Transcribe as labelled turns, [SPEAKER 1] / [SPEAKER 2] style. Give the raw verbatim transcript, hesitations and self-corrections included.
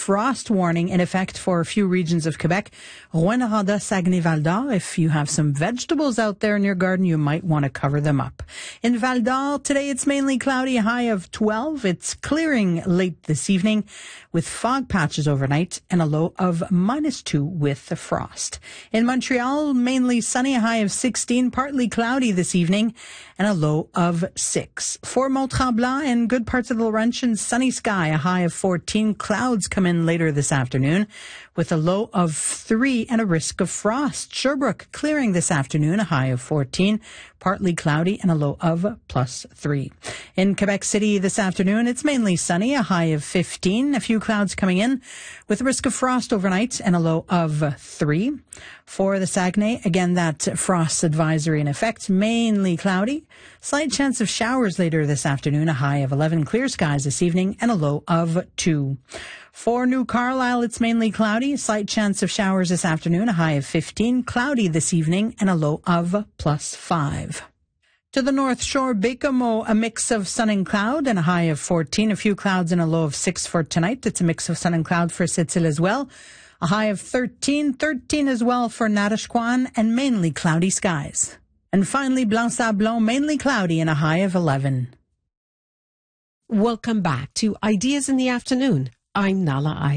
[SPEAKER 1] frost warning in effect for a few regions of Quebec. Rouyn-Noranda, Saguenay-Val d'Or. If you have some vegetables out there in your garden, you might want to cover them up. In Val d'Or, today it's mainly cloudy, a high of twelve. It's clearing late this evening with fog patches overnight and a low of minus two with the frost. In Montreal, mainly sunny, a high of sixteen, partly cloudy this evening and a low of six. For Mont-Tremblant and good parts of the Laurentian, sunny sky, a high of fourteen. Clouds come in later this afternoon with a low of three and a risk of frost. Sherbrooke clearing this afternoon, a high of fourteen, partly cloudy and a low of plus three. In Quebec City this afternoon, it's mainly sunny, a high of fifteen, a few clouds coming in with a risk of frost overnight and a low of three. For the Saguenay, again, that frost advisory in effect, mainly cloudy. Slight chance of showers later this afternoon, a high of eleven. Clear skies this evening and a low of two. For New Carlisle, it's mainly cloudy. Slight chance of showers this afternoon, a high of fifteen. Cloudy this evening and a low of plus five. To the North Shore, Baie-Comeau, a mix of sun and cloud and a high of fourteen. A few clouds and a low of six for tonight. It's a mix of sun and cloud for Sept-Îles as well. A high of thirteen, thirteen as well for Natashquan, and mainly cloudy skies. And finally, Blanc-Sablon, mainly cloudy and a high of eleven.
[SPEAKER 2] Welcome back to Ideas in the Afternoon. I'm Nala I.